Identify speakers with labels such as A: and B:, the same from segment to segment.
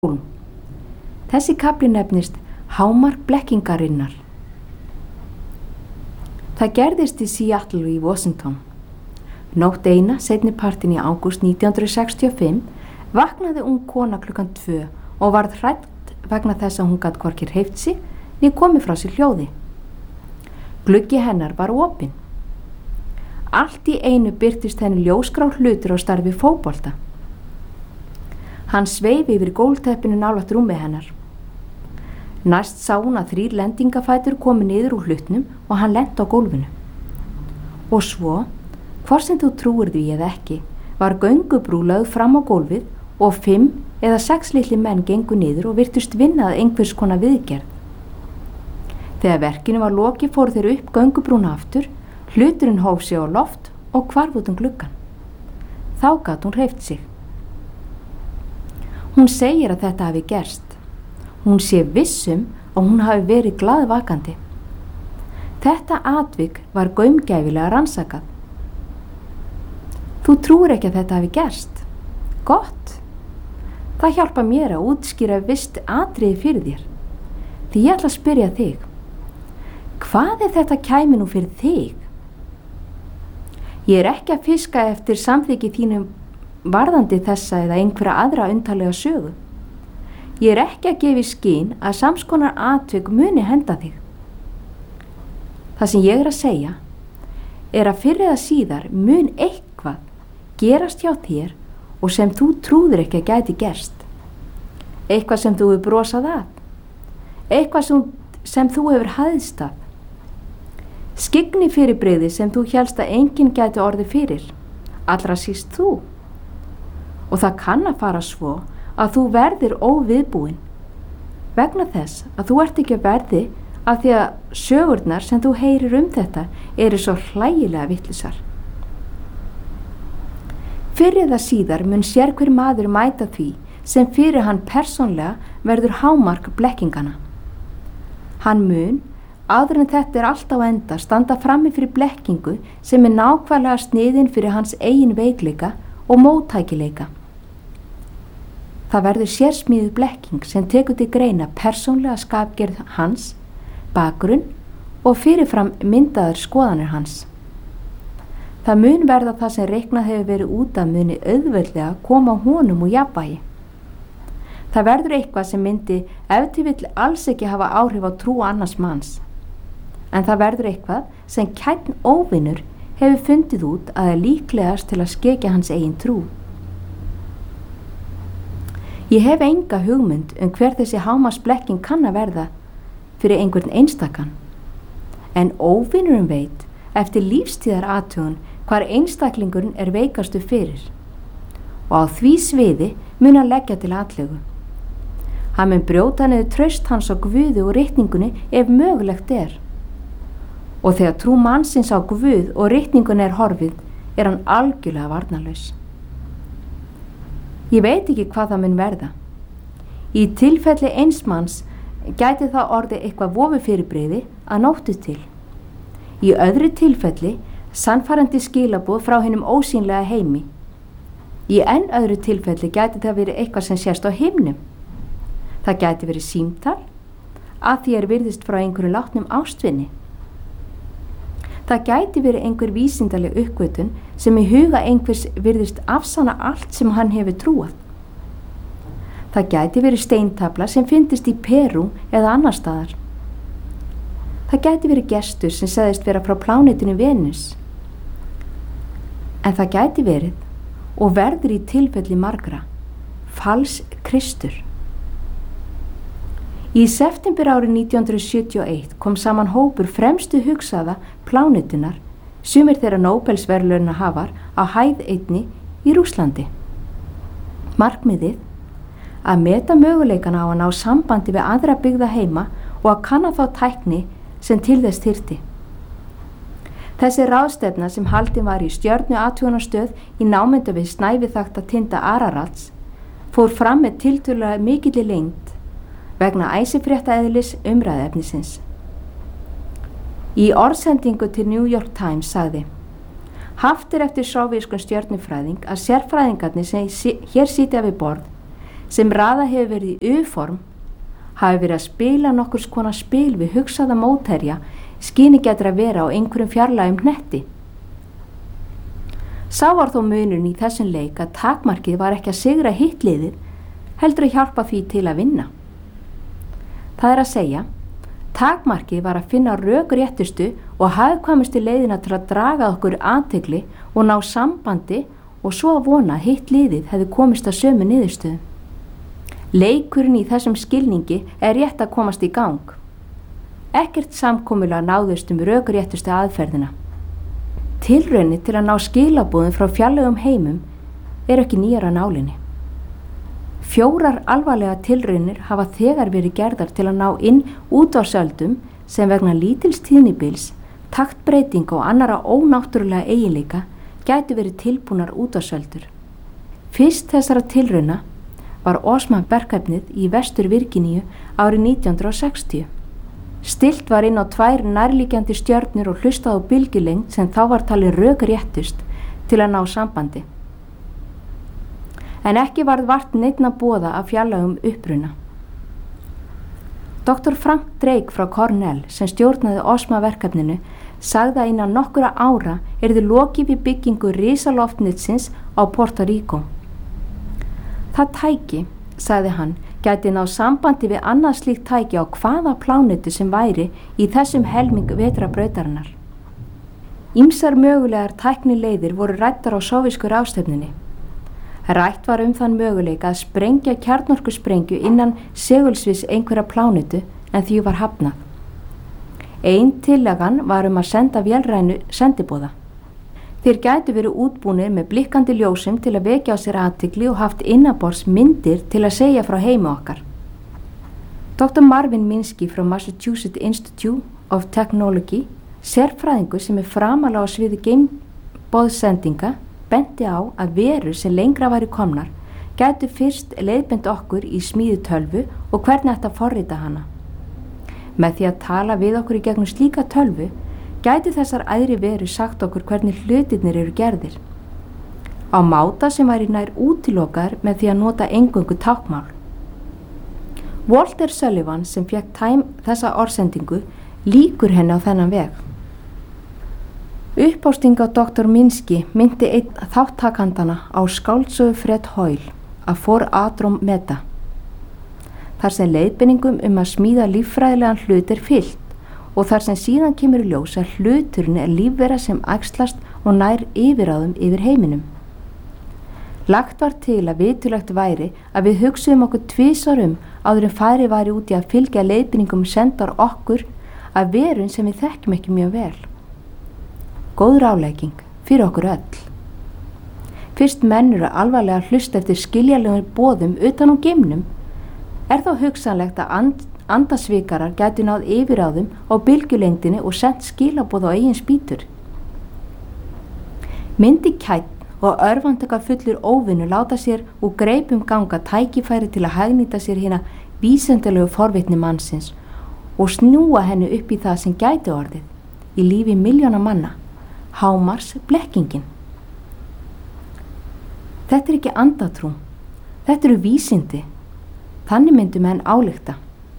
A: Þessi kafli nefnist Hámark blekkingarinnar. Það gerðist í Seattle í Washington. Nótt eina, seinni partinn í ágúst 1965, vaknaði ung kona klukkan 2 og varð hrædd vegna þess að hún gat hvorki hreyft sig né komið frá sér hljóði. Gluggi hennar var opinn. Allt í einu birtist henni ljósgrár hlutur á starfi fótbolta. Hann sveif yfir gólfteppinu nálægt rúmi hennar. Næst sá hún að 3 lendingafætur komu niður úr hlutnum og hann lenti á gólfinu. Og svo, hvort sem þú trúir því eða ekki, var göngubrú lögð fram á gólfið og 5 eða 6 litli menn gengu niður og virtust vinna að einhvers konar viðgerð. Þegar verkinu var lokið fóru þeir upp göngubrúna aftur, hluturinn hóf sig á loft og hvarf út gluggann. Þá gat hún hreyft sig. Hún segir að þetta hafi gerst. Hún sé vissum að hún hafi verið glaðvakandi. Þetta atvik var gaumgæfilega rannsakað. Þú trúir ekki að þetta hafi gerst? Gott. Það hjálpa mér að útskýra visst atriði fyrir þér. Því ég ætla að spyrja þig. Hvað þetta kæmi nú fyrir þig? Ég er ekki að fiska eftir samþykki þínum varðandi þessa eða einhverja aðra undarlega sögu. Ég er ekki að gefa í skyn að samskonar atvik muni henda þig. Það sem ég er að segja er að fyrr eða síðar mun eitthvað gerast hjá þér og sem þú trúðir ekki að gæti gerst. Eitthvað sem þú hefur brosað að. Eitthvað sem þú hefur hæðst að. Skyggni fyrirbrigði sem þú hélst að enginn gæti orðið fyrir, allra síst þú. Og það kann að fara svo að þú verðir óviðbúin vegna þess að þú ert ekki að verði af því að sögurnar sem þú heyrir þetta eru svo hlægilega vittlisar. Fyrr eða síðar mun sérhver maður mæta því sem fyrir hann persónlega verður hámark blekkingana. Hann mun, áður en þetta allt á enda, standa frammi fyrir blekkingu sem nákvæmlega sniðin fyrir hans eigin veikleika og móttækileika. Það verður sérsmíðuð blekking sem tekur til greina persónlega skapgerð hans, bakgrunn og fyrirfram myndaðar skoðanir hans. Það mun verða það sem reiknað hefur verið út af muni auðveldlega koma honum úr jafnvægi. Það verður eitthvað sem myndi ef til vill alls ekki hafa áhrif á trú annars manns. En það verður eitthvað sem kænn óvinur hefur fundið út að er líklegast til að skekja hans eigin trú. Ég hef enga hugmynd hver þessi hámarksblekking kann að verða fyrir einhvern einstakann. En óvinurinn veit eftir lífstíðar athugun hvar einstaklingurinn er veikastu fyrir. Og á því sviði mun hann leggja til atlögu. Hann mun brjóta niður traust hans á Guði og ritningunni ef mögulegt er. Og þegar trú mannsins á Guð og ritningunni er horfið, er hann algjörlega varnarlaus. Ég veit ekki hvað það mun verða. Í tilfelli eins manns gæti það orðið eitthvað vofufyrirbrigði að nóttu til. Í öðru tilfelli sannfærandi skilaboð frá hinum ósýnlega heimi. Í enn öðru tilfelli gæti það verið eitthvað sem sést á himnum. Það gæti verið símtal að því virðist frá einhverju látnum ástvini. Það gæti verið einhver vísindaleg uppgötvun sem í huga einhvers virðist afsanna allt sem hann hefur trúað. Það gæti verið steintafla sem fyndist í Perú eða annar staðar. Það gæti verið gestur sem segðist vera frá plánetinu Venus. En það gæti verið og verður í tilfelli margra fals Kristur. Í september árið 1971 kom saman hópur fremstu hugsaða plánetunar, sumir þeirra Nóbelsverðlauna hafar á hæð einni í Rússlandi. Markmiðið að meta möguleikana á að ná sambandi við aðra byggða heima og að kanna þá tækni sem til þess þyrfti. Þessi ráðstefna sem haldin var í stjörnuathugunarstöð í námynda við snæviþakta tinda Ararats fór fram með tiltölulega mikilli lengd vegna æsifréttaeðlis umræðuefnisins. Í orðsendingu til New York Times sagði: Haft eftir sovéskun stjörnufræðing að sérfræðingarnir sem hér sitja við borð sem raða hefur verið í U-form hafi verið að spila nokkurs konar spil við hugsaða mótherja skyni getur að vera á einhverjum fjarlægum hnetti. Sá var þó munurinn í þessum leik að takmarkið var ekki að sigra hitt liðið, heldur að hjálpa því til að vinna. Það er að segja, takmarkið var að finna rökréttustu og hagkvæmustu leiðina til að draga okkur athygli og ná sambandi og svo að vona að hitt liðið hefði komist að sömu niðurstöðu. Leikurinn í þessum skilningi er rétt að komast í gang. Ekkert samkomulag náðust rökréttustu aðferðina. Tilraunir til að ná skilaboðum frá fjarlægum heimum er ekki nýjar af nálinni. 4 alvarlega tilraunir hafa þegar verið gerðar til að ná inn útvarpsöldum sem vegna lítils tíðnibils, taktbreytinga og annarra ónáttúrulega eiginleika gætu verið tilbúnar útvarpsöldur. Fyrst þessara tilrauna var Osma-verkefnið í Vestur Virginíu árið 1960. Stillt var inn á 2 nærliggjandi stjörnur og hlustað á bylgjulengd sem þá var talið rökréttust til að ná sambandi. En ekki varð vart neinna boða af fjarlægum uppruna. Dr. Frank Drake frá Cornell sem stjórnaði Osma-verkefninu sagði að innan nokkura ára yrði lokið við byggingu risaloftnetsins á Puerto Rico. Það tæki, sagði hann, gæti ná sambandi við annað slíkt tæki á hvaða plánetu sem væri í þessum helming vetrarbrautarinnar. Ýmsar mögulegar tæknileiðir voru ræddar á sovéskú ráðstefnunni. Rætt var þann möguleika að sprengja kjarnorkusprengju innan segulsviðs einhverja plánetu en því var hafnað. Ein tillagan var að senda vélrænu sendiboða. Þeir gætu verið útbúnir með blikkandi ljósum til að vekja á sér athygli og haft innanborðs myndir til að segja frá heimi okkar. Dr. Marvin Minsky frá Massachusetts Institute of Technology, sérfræðingur sem framalega á sviði geimboðsendinga, benti á að verur sem lengra væri komnar gætu fyrst leiðbeint okkur í smíði tölvu og hvernig ætti að forrita hana. Með því að tala við okkur í gegnum slíka tölvu gætu þessar æðri veru sagt okkur hvernig hlutirnir eru gerðir. Á máta sem væri nær útilokar með því að nota eingöngu táknmál. Walter Sullivan sem fékk þessa orðsendingu líkur henni á þennan veg. Uppásting á Dr. Minsky myndi einn þáttakandana á skáldsögu Fred Hoyle að For Adrom Meta. Þar sem leiðbeiningum að smíða líffræðilegan hlut er fylgt og þar sem síðan kemur í ljós að hluturinn er lífvera sem æxlast og nær yfirráðum yfir heiminum. Lagt var til að vitulegt væri að við hugsuðum okkur 2 árum áður en færi væri út í að fylgja leiðbeiningum sendar okkur af verum sem við þekkjum ekki mjög vel. Góð ráðlegging fyrir okkur öll. Fyrst menn eru alvarlega að hlusta eftir skiljanlegum boðum utan á geimnum, er þá hugsanlegt að andasvikarar gætu náð yfirráðum á bylgjulengdinni og sent skilaboð á eigin spýtur. Myndi kætt og örvantaka fullur óvinnu láta sér úr greipum ganga tækifæri til að hagnýta sér hina vísindalegu forvitni mannsins og snúa henni upp í það sem gæti orðið í lífi milljóna manna, hámars blekkingin. Þetta er ekki andatrú, þetta eru vísindi, þannig myndu menn álykta.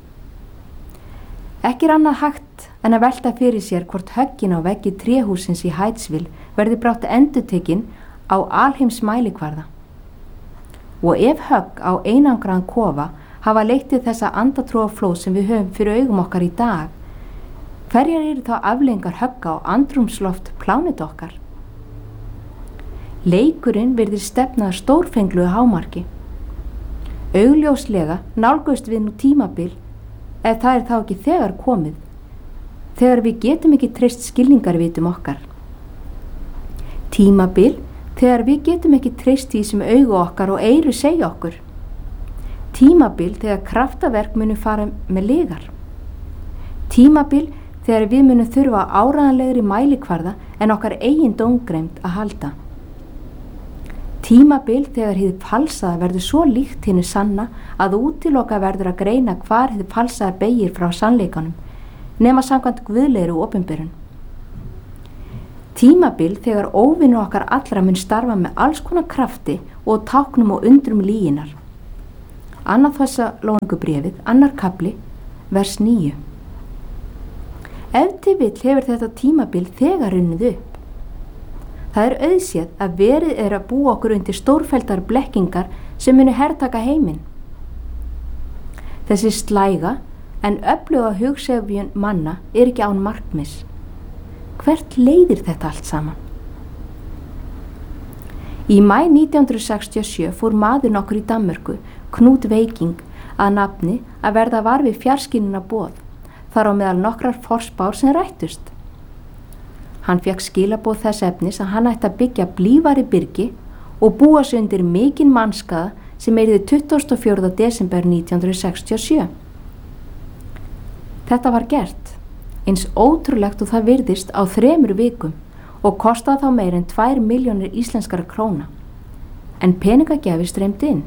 A: Ekki er annað hægt en að velta fyrir sér hvort höggin á veggi tréhúsins í Hydesville verði brátt endurtekin á alheimsmælikvarða. Og ef högg á einangraðan kofa hafa leitt til þessa andatrúarflóð sem við höfum fyrir augum okkar í dag, hverjar eru þá afleiðingar högga á andrúmsloft plánetu okkar? Leikurinn virðist stefna að stórfenglugu hámarki. Augljóslega nálgumst við nú tímabil ef það er þá ekki þegar komið, þegar við getum ekki treyst skilningarvitum okkar. Tímabil þegar við getum ekki treyst því sem augu okkar og eyru segja okkur. Tímabil þegar kraftaverk munu fara með lygar. Tímabil þegar við munum þurfa áreiðanlegri mælikvarða en okkar eigin dómgreind að halda. Tímabil þegar hið falsaða verður svo líkt hinu sanna að útiloka verður að greina hvar hið falsaða beygir frá sannleikanum, nema samkvæmt guðlegri opinberun. Tímabil þegar óvinur okkar allra mun starfa með alls konar krafti og táknum og undrum lyginnar. Annað Þessalóníkubréfið, 2. kafli, vers 9. Ef til vill hefur þetta tímabil þegar runnið upp. Það er auðséð að verið er að búa okkur undir stórfelldar blekkingar sem muni hertaka heiminn. Þessi slæga en öfluga hugsefjun manna er ekki án markmiss. Hvert leiðir þetta allt saman? Í maí 1967 fór maður nokkur í Danmörku, Knut Veiking, að nafni að verða var við fjarskynjuna boð, þar á meðal nokkrar forspár sem rættust. Hann fékk skilaboð þess efnis að hann ætti að byggja blífari byrgi og búa sig undir mikinn mannskaða sem yrði 24. desember 1967. Þetta var gert, eins ótrúlegt og það virðist á 3 vikum og kostaði þá meir en 2 milljónir íslenskara króna, en peningagjafi streymdi inn.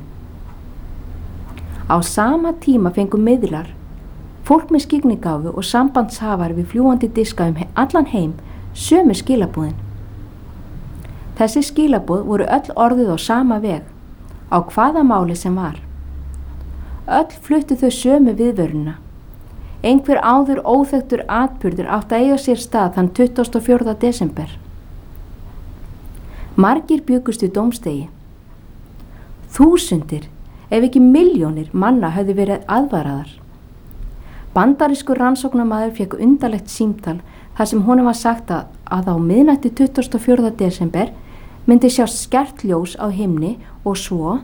A: Á sama tíma fengu miðlar, fólk með skyggnigáfu og sambandshafar við fljúgandi diska allan heim sömu skilaboðin. Þessi skilaboð voru öll orðuð á sama veg, á hvaða máli sem var. Öll fluttu þau sömu viðvöruna. Einhver áður óþekktur atburður átti að eiga sér stað þann 24. desember. Margir bjuggust við dómstegi. Þúsundir, ef ekki milljónir manna höfðu verið aðvaraðar. Bandarískur rannsóknarmaður fékk undarlegt símtal þar sem honum var sagt að á miðnætti 24. desember myndi sjást skært ljós á himni og svo.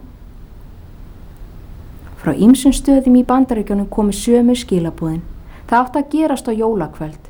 A: Frá ýmsum stöðum í Bandaríkjunum komu sömu skilaboðin. Það átti að gerast á jólakvöld.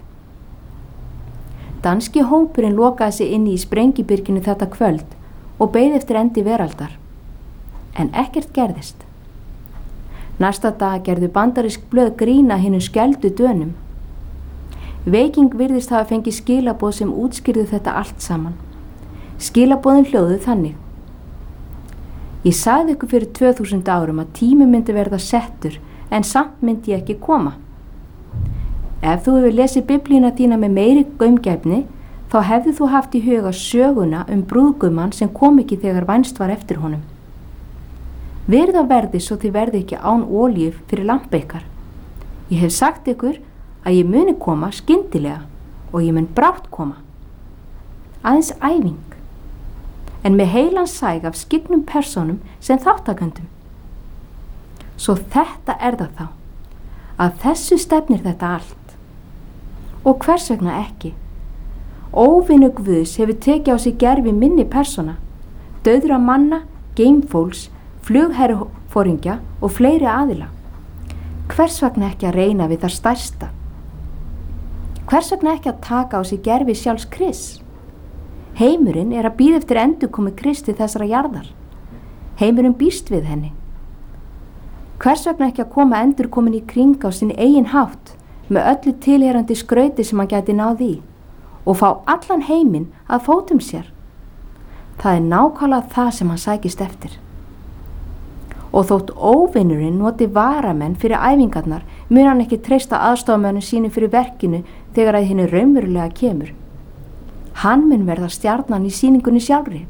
A: Danski hópurinn lokaði sig inni í sprengibyrginu þetta kvöld og beið eftir endi veraldar. En ekkert gerðist. Næsta dag gerðu bandarísk blöð grína hinum skeldu dönum. Veiking virðist hafa fengið skilaboð sem útskýrðu þetta allt saman. Skilaboðin hljóðu þannig. Ég sagði ykkur fyrir 2000 árum að tími myndi verða settur en samt myndi ég ekki koma. Ef þú hefur lesið biblíuna þína með meiri gaumgæfni þá hefði þú haft í huga söguna brúðgumann sem kom ekki þegar vænst var eftir honum. Verið á verði svo þið verði ekki án olíu fyrir lampa ykkar. Ég hef sagt ykkur að ég muni koma skyndilega og ég mun brátt koma. Aðeins æfing, en með heilan sæg af skyggnum persónum sem þáttakendum. Svo þetta það þá, að þessu stefnir þetta allt. Og hvers vegna ekki? Óvinur Guðs hefur tekið á sig gervi minni persóna, dauðra manna, geimfólks, flugherforingja og fleiri aðila. Hvers vegna ekki að reyna við það stærsta? Hvers vegna ekki að taka á sig gervi sjálfs Krists? Heimurinn er að bíða eftir endurkomu Kristi þessara jarðar. Heimurinn býst við henni. Hvers vegna ekki að koma endurkomin í kring á sinni eigin hátt með öllu tilheyrandi skrauti sem hann gæti náð í og fá allan heiminn að fótum sér? Það er nákvæmlega það sem hann sækist eftir. Og þótt óvinurinn noti varamenn fyrir æfingarnar mun hann ekki treysta aðstofamönnum sínum fyrir verkinu þegar að henni raunverulega kemur. Hann mun verða stjarnan í sýningunni sjálfri.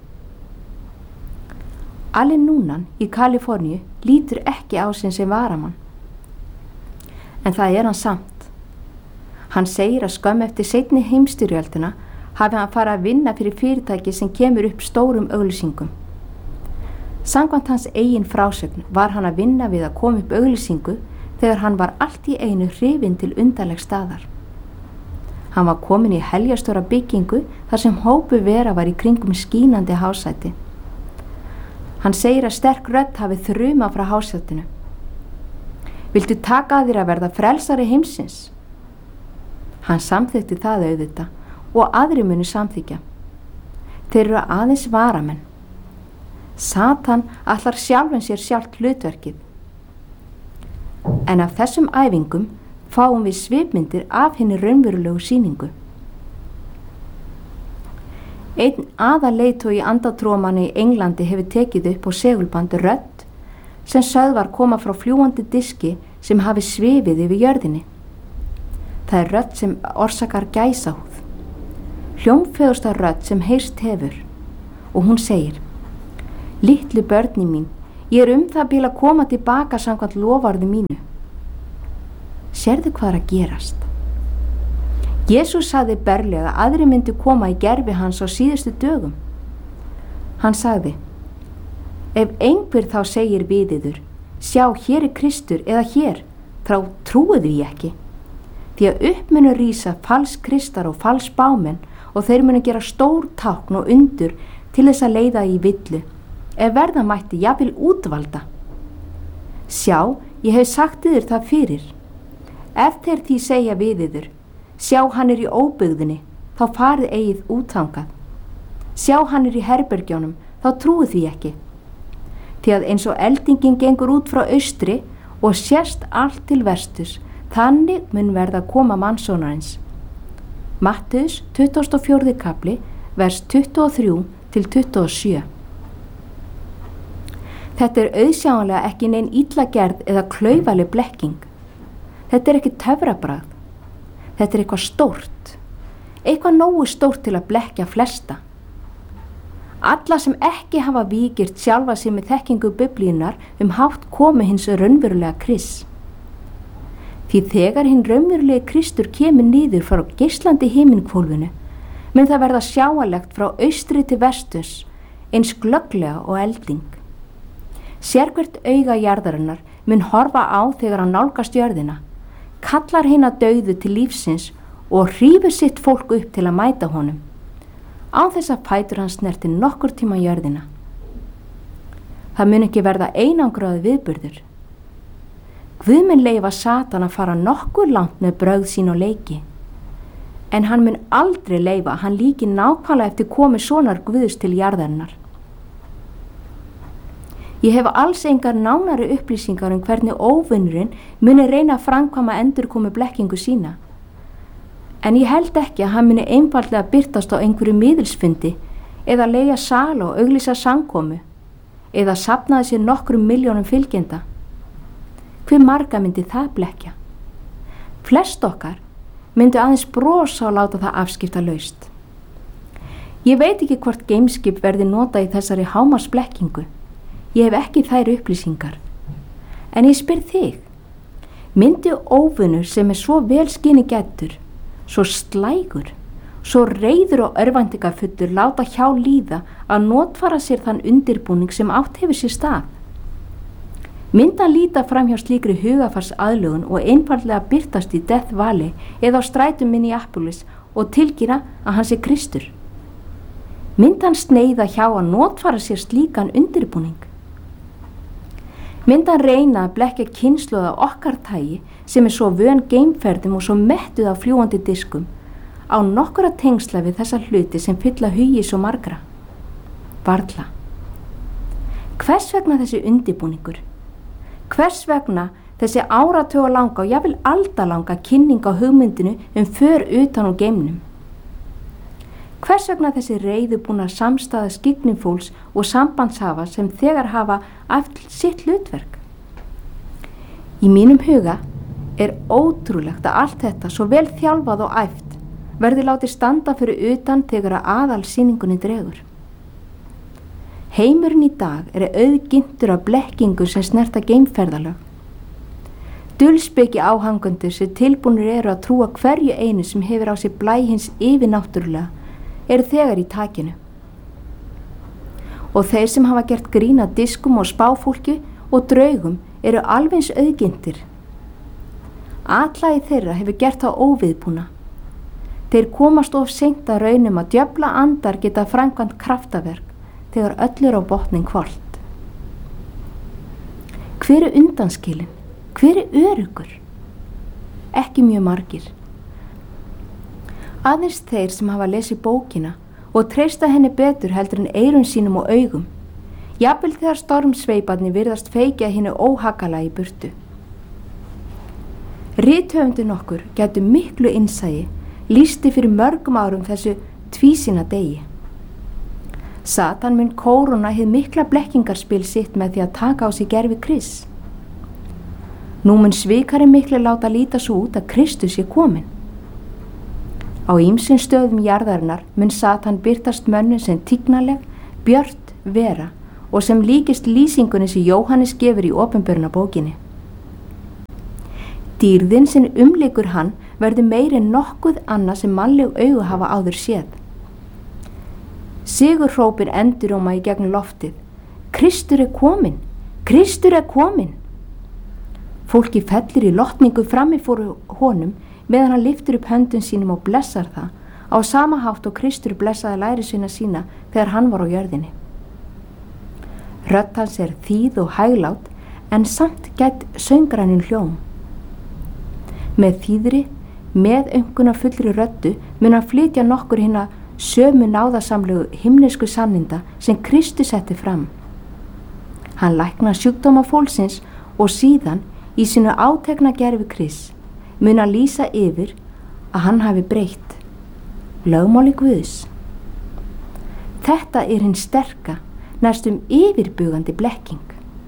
A: Allen Núnan í Kaliforníu lítur ekki á sig sem varamann. En það er hann samt. Hann segir að skömmu eftir seinni heimsstyrjöldina hafi hann farið að vinna fyrir fyrirtæki sem kemur upp stórum auglýsingum. Samkvæmt hans eigin frásögn var hann að vinna við að koma upp auglýsingu þegar hann var allt í einu hrifinn til undarlegs staðar. Hann var komin í heljarstóra byggingu þar sem hópu vera var í kringum skínandi hásæti. Hann segir að sterk rödd hafi þrumað frá hásætinu. Viltu taka að þér að verða frelsari heimsins? Hann samþykti það auðvitað og aðri munu samþykja. Þeir eru aðeins varamenn. Satan ætlar sjálfan sér sjálft hlutverkið. En af þessum æfingum fáum við svipmyndir af henni raunverulegu sýningu. Einn aðaleiðtogi andatrúarmanna í Englandi hefur tekið upp á segulband rödd sem sögð var koma frá fljúgandi diski sem hafi svifið yfir jörðinni. Það er rödd sem orsakar gæsahúð. Hljómfegursta rödd sem heyrst hefur og hún segir: Litlu börnin mín, Ég það bil að koma tilbaka samkvæmt loforði mínu. Sérðu hvað að gerast? Jesús sagði berlega að aðri myndu koma í gervi hans á síðustu dögum. Hann sagði: ef einhver þá segir við yður, sjá, hér Kristur eða hér, þá trúið því ekki. Því að upp munu rísa falskristar og falsbámenn og þeir munu gera stór tákn og undur til þess að leiða í villu, ef verða mætti jafnvel útvalda. Sjá, ég hef sagt yður það fyrir. Ef þeir því segja við yður, sjá, hann í óbyggðinni, þá farið eigið útþangað. Sjá, hann í herbergjónum, þá trúið því ekki. Því að eins og eldingin gengur út frá austri og sést allt til vesturs, þannig mun verða koma mannssonarins. Mattheus 24. kapli, vers 23 til 27. Þetta auðsjáanlega ekki nein illa gerð eða klaufaleg blekking. Þetta ekki töfrabragð. Þetta eitthvað stórt. Eitthvað nógu stórt til að blekkja flesta. Alla sem ekki hafa vígirt sjálfa sig með þekkingu Biblíunnar hátt komi hins raunverulega Krists. Því þegar hinn raunverulegi Kristur kemur niður frá geislandi himinkólfinu, mun það verða sjáanlegt frá austri til vesturs, eins glögglega og elding. Sérhvert auga jarðarinnar mun horfa á þegar hann nálgast jörðina, kallar hina dauðu til lífsins og hrífur sitt fólk upp til að mæta honum, án þess að fætur hans snerti nokkur tíma jörðina. Það mun ekki verða einangraði viðburður. Guð mun leyfa Satan að fara nokkur langt með brögð sín og leiki, en hann mun aldrei leyfa að hann líki nákvæmlega eftir komi sonar Guðs til jarðarinnar. Ég hef alls engar nánari upplýsingar hvernig óvinnurinn muni reyna að framkvæma endurkomu blekkingu sína. En ég held ekki að hann muni einfaldlega birtast á einhverju miðilsfundi eða leigja sal og auglýsa samkomu eða safnaði sér nokkrum milljónum fylgjenda. Hve marga myndi það blekkja? Flest okkar myndu aðeins brosa og láta það afskiptalaust. Ég veit ekki hvort geimskip verði notað í þessari hámarksblekkingu. Ég hef ekki þær upplýsingar. En ég spyr þig, myndi óvinnur sem svo vel skyni gæddur, svo slægur, svo reiður og örvæntingafullur láta hjá líða að notfara sér þann undirbúning sem átt hefur sér stað? Myndi hann líta fram hjá slíkri hugafars aðlögun og einfaldlega birtast í Death Valley eða á strætum Minneapolis og tilkynna að hann sé Kristur? Myndi hann sneiða hjá að notfara sér slíkan undirbúning? Myndi hann reyna að blekkja kynslóð af okkar tagi sem svo vön geimferðum og svo mettuð af fljúandi diskum á nokkura tengsla við þessa hluti sem fylla hugi svo margra? Varla. Hvers vegna þessi undirbúningur? Hvers vegna þessi áratuga langa og jafnvel aldalanga kynning á hugmyndinu för utan úr geimnum? Hvers vegna þessi reiðubúna samstæða skygnifólks og sambandshafa sem þegar hafa æft sitt hlutverk? Í mínum huga ótrúlegt að allt þetta svo vel þjálfað og æft verði látið standa fyrir utan þegar að aðalsýningunni dregur. Heimurinn í dag auðgintur af blekkingu sem snerta geimferðalög. Dulspeki áhangendur sem tilbúnir eru að trúa hverju einu sem hefur á sig blæ hins yfirnáttúrulega þegar í takinu. Og þeir sem hafa gert grín að diskum og spáfólki og draugum alveg eins auðgintir. Atlagi þeirra hefur gert það óviðbúna. Þeir komast of seint að raunum að djöfla andar geta framkvæmt kraftaverk þegar öll á botnin hvolft. Hver undanskilinn? Hver öruggur? Ekki mjög margir. Aðeins þeir sem hafa lesið bókina og treysta henni betur heldur en eyrun sínum og augum, jafnvel þegar stormsveiparnir virðast feikja henni óhagala í burtu. Rithöfundin okkur gætu miklu innsæi lýsti fyrir mörgum árum þessu tvísýna degi. Satan mun kóróna hið mikla blekkingarspil sitt með því að taka á sig gervi Krists. Nú mun svikari miklu láta líta svo út að Kristus sé kominn. Á ýmsum stöðum jarðarinnar mun Satan birtast mönnum sem tignaleg, björt vera og sem líkist lýsingunni sem Jóhannes gefur í opinberunarbókinni. Dýrðin sem umlykur hann verður meiri en nokkuð annað sem mannleg augu hafa áður séð. Sigurhrópin enduróma í gegnum loftið: Kristur er kominn! Kristur er kominn! Fólki fellir í lotningu frammi fyrir honum meðan hann lyftir upp höndum sínum og blessar það, á sama hátt og Kristur blessaði lærisveina sína þegar hann var á jörðinni. Rödd hans er þýð og hæglát en samt gætt söngrænum hljóm. Með þýðri, með önguna fullri röddu mun hann flytja nokkur hinna sömu náðasamlegu himnesku sanninda sem Kristus setti fram. Hann læknar sjúkdóma fólksins og síðan í sínu átekna gerfi Krists mun hann lýsa yfir að hann hafi breytt lögmáli Guðs. Þetta er hinn sterka, næstum yfirbugandi blekking.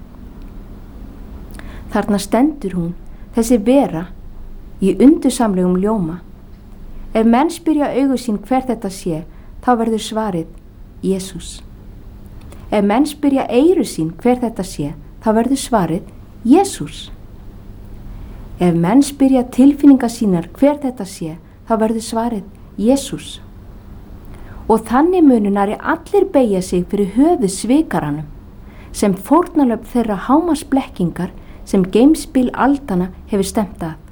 A: Þarna stendur hún, þessi vera, í undursamlegum ljóma. Ef menn spyrja augu sín hver þetta sé, þá verður svarið Jesús. Ef menn spyrja eyru sín hver þetta sé, þá verður svarið Jesús. Ef menn spyrja tilfinninga sínar hver þetta sé, þá verður svarið Jesús. Og þannig mununari allir beygja sig fyrir höfuð svikaranum, sem fórnarlöfn þeirra hámarsblekkingar sem geimspil aldana hefur stefnt að.